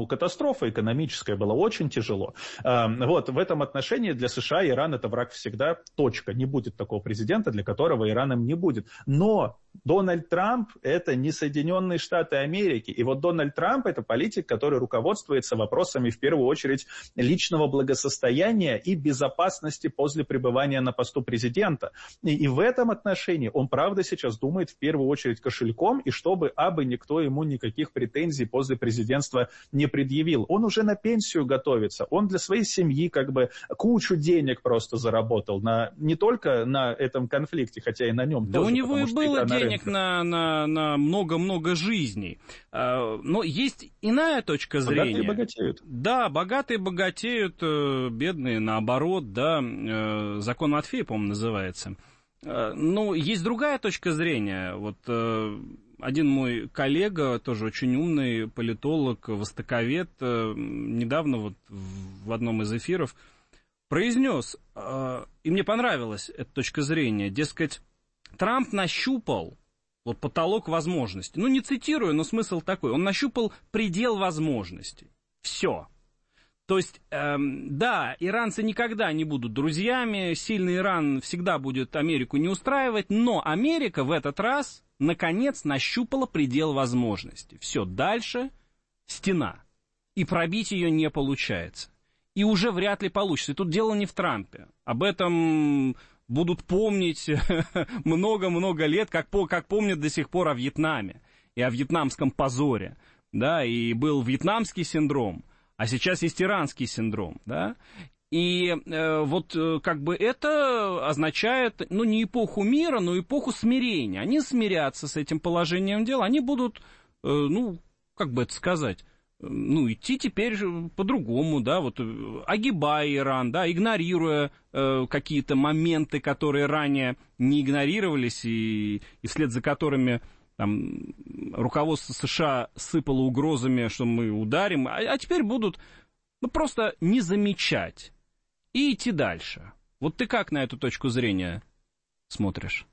катастрофа экономическая, было очень тяжело. Вот, в этом отношении для США Иран это враг всегда, точка. Не будет такого президента, для которого Ираном не будет. Но Дональд Трамп – это не Соединенные Штаты Америки. И вот Дональд Трамп – это политик, который руководствуется вопросами, в первую очередь, личного благосостояния и безопасности после пребывания на посту президента. И в этом отношении он, правда, сейчас думает в первую очередь кошельком, и чтобы абы никто ему никаких претензий после президентства не предъявил. Он уже на пенсию готовится, он для своей семьи как бы кучу денег просто заработал, не только на этом конфликте, хотя и на нем да тоже. У него и было денег на много-много жизней. Но есть иная точка зрения. Богатые богатеют. Да, богатые богатеют, бедные наоборот, да, закон Матфея, по-моему, называется. Но есть другая точка зрения. Вот один мой коллега, тоже очень умный политолог, востоковед, недавно вот в одном из эфиров произнес, и мне понравилась эта точка зрения, дескать, Трамп нащупал вот потолок возможностей. Ну, не цитирую, но смысл такой. Он нащупал предел возможностей. Все. То есть, да, иранцы никогда не будут друзьями, сильный Иран всегда будет Америку не устраивать, но Америка в этот раз, наконец, нащупала предел возможностей. Все, дальше стена. И пробить ее не получается. И уже вряд ли получится. И тут дело не в Трампе. Об этом будут помнить много-много лет, как помнят до сих пор о Вьетнаме и о вьетнамском позоре. Да, и был вьетнамский синдром. А сейчас есть иранский синдром, да, и вот как бы это означает, ну, не эпоху мира, но эпоху смирения. Они смирятся с этим положением дел, они будут, ну, как бы это сказать, ну, идти теперь по-другому, да, вот огибая Иран, да, игнорируя какие-то моменты, которые ранее не игнорировались, и вслед за которыми... Там руководство США сыпало угрозами, что мы ударим, а теперь будут просто не замечать и идти дальше. Вот ты как на эту точку зрения смотришь?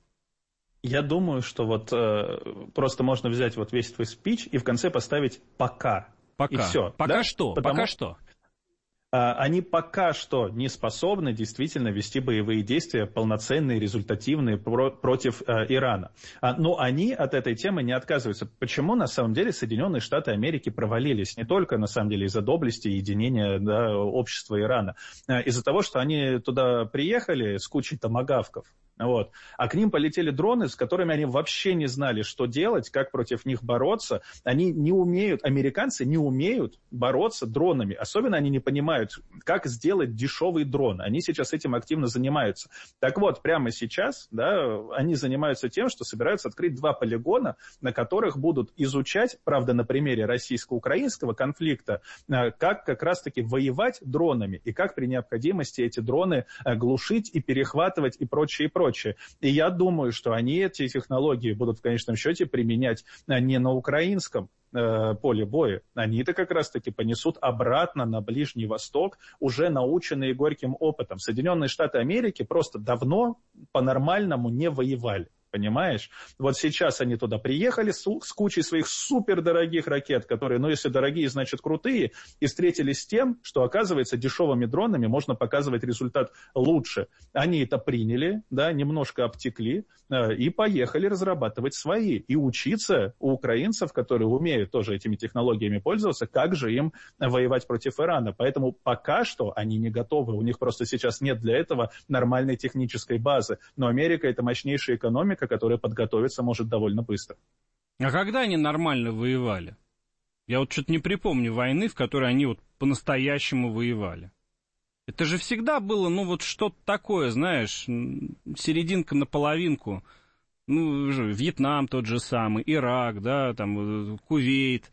Я думаю, что вот просто можно взять вот весь твой спич и в конце поставить «пока». Пока. И все. Пока да? что? Пока что? Они пока что не способны действительно вести боевые действия полноценные, результативные против Ирана. Но они от этой темы не отказываются. Почему на самом деле Соединенные Штаты Америки провалились? Не только на самом деле из-за доблести и единения, да, общества Ирана. Из-за того, что они туда приехали с кучей томагавков. Вот. А к ним полетели дроны, с которыми они вообще не знали, что делать, как против них бороться. Они не умеют, американцы не умеют бороться дронами. Особенно они не понимают, как сделать дешевый дрон. Они сейчас этим активно занимаются. Так вот, прямо сейчас, да, они занимаются тем, что собираются открыть 2 полигона, на которых будут изучать, правда, на примере российско-украинского конфликта, как раз-таки воевать дронами и как при необходимости эти дроны глушить и перехватывать и прочее, и прочее. И я думаю, что они эти технологии будут в конечном счете применять не на украинском поле боя. Они-то как раз-таки понесут обратно на Ближний Восток, уже наученные горьким опытом. Соединенные Штаты Америки просто давно по-нормальному не воевали. Понимаешь? Вот сейчас они туда приехали с кучей своих супердорогих ракет, которые, ну, если дорогие, значит крутые, и встретились с тем, что, оказывается, дешевыми дронами можно показывать результат лучше. Они это приняли, да, немножко обтекли, и поехали разрабатывать свои. И учиться у украинцев, которые умеют тоже этими технологиями пользоваться, как же им воевать против Ирана. Поэтому пока что они не готовы. У них просто сейчас нет для этого нормальной технической базы. Но Америка – это мощнейшая экономика, которая подготовиться может довольно быстро. А когда они нормально воевали? Я вот что-то не припомню войны, в которой они вот по-настоящему воевали. Это же всегда было, ну, вот что-то такое, знаешь, серединка на половинку. Ну, Вьетнам тот же самый, Ирак, да, там, Кувейт,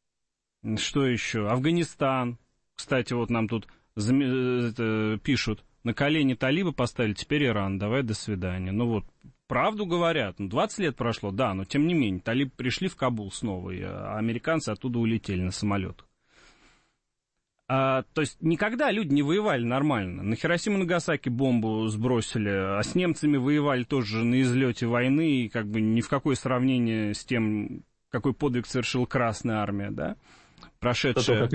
что еще, Афганистан. Кстати, вот нам тут пишут, на колени талибы поставили, теперь Иран, давай до свидания. Ну вот, правду говорят, 20 лет прошло, да, но тем не менее, талибы пришли в Кабул снова, а американцы оттуда улетели на самолетах. То есть никогда люди не воевали нормально. На Хиросиму и Нагасаки бомбу сбросили, а с немцами воевали тоже на излете войны, и как бы ни в какое сравнение с тем, какой подвиг совершила Красная Армия, да, прошедшая...